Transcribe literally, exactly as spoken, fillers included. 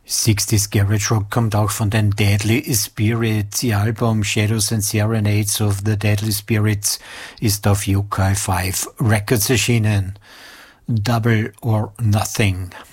sechziger Garage Rock kommt auch von den Deadly Spirits. Ihr Album Shadows and Serenades of the Deadly Spirits ist auf U K fünf Records erschienen. Double or Nothing.